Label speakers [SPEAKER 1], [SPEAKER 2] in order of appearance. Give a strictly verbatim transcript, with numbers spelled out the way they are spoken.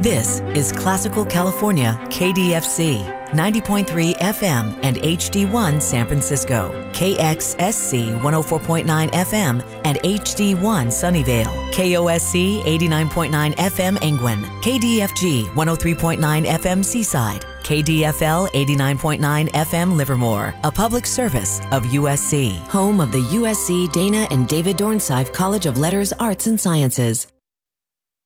[SPEAKER 1] This is Classical California K D F C, ninety point three F M and H D one San Francisco, K X S C one oh four point nine F M and H D one Sunnyvale, K O S C eighty-nine point nine F M Angwin, K D F G one oh three point nine F M Seaside, K D F L eighty-nine point nine F M Livermore, a public service of U S C, home of the U S C Dana and David Dornsife College of Letters, Arts and Sciences.